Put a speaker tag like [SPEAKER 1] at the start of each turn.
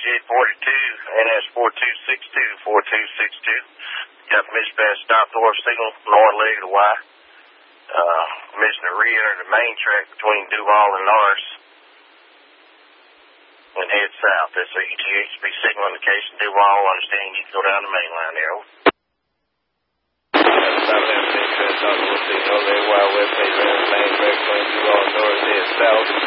[SPEAKER 1] 9842, NS 4262, 4262. Got permission to stop north signal, north leg of the Y. Permission to re-enter the main track between Duval and Norris. And head south. That's a UTHB signal indication. Duval, understanding you can go down the main line there. South